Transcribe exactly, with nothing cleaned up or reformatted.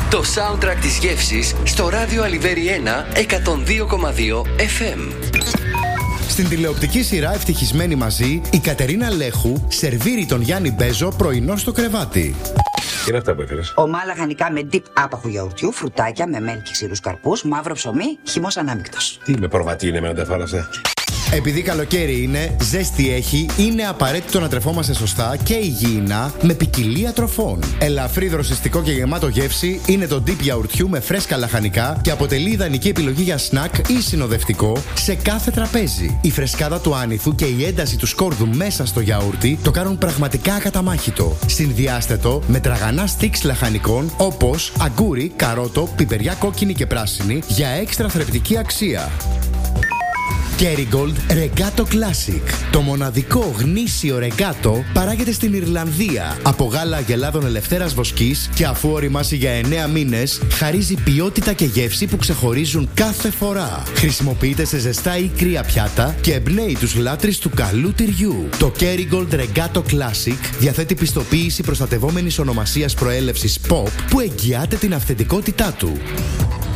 Το soundtrack της γεύσης στο ράδιο Αλιβέρι ένα εκατόν δύο κόμμα δύο εφ εμ. Στην τηλεοπτική σειρά Ευτυχισμένοι μαζί, η Κατερίνα Λέχου σερβίρει τον Γιάννη Μπέζο πρωινό στο κρεβάτι. Τι είναι αυτά που έφερες? Ομά λαχανικά με dip άπαχου γιαουρτιού, φρουτάκια με μέλι και ξηρούς καρπούς, μαύρο ψωμί, χυμός ανάμεικτος. Τι με προβατή είναι με να τα φάω αυτά. Επειδή καλοκαίρι είναι, ζέστη έχει, είναι απαραίτητο να τρεφόμαστε σωστά και υγιεινά με ποικιλία τροφών. Ελαφρύ, δροσιστικό και γεμάτο γεύση είναι το dip γιαουρτιού με φρέσκα λαχανικά και αποτελεί ιδανική επιλογή για σνακ ή συνοδευτικό σε κάθε τραπέζι. Η φρεσκάδα του άνηθου και η ένταση του σκόρδου μέσα στο γιαούρτι το κάνουν πραγματικά ακαταμάχητο. Συνδυάστε το με τραγανά στίξ λαχανικών όπως αγκούρι, καρότο, πιπεριά κόκκινη και πράσινη για έξτρα θρεπτική αξία. Kerrygold Regato Classic. Το μοναδικό γνήσιο ρεγκάτο παράγεται στην Ιρλανδία από γάλα αγελάδων ελευθέρας βοσκής και αφού οριμάσει για εννέα μήνες, χαρίζει ποιότητα και γεύση που ξεχωρίζουν κάθε φορά. Χρησιμοποιείται σε ζεστά ή κρύα πιάτα και εμπνέει τους λάτρεις του καλού τυριού. Το Kerrygold Regato Classic διαθέτει πιστοποίηση προστατευόμενης ονομασίας προέλευσης Pop που εγγυάται την αυθεντικότητά του.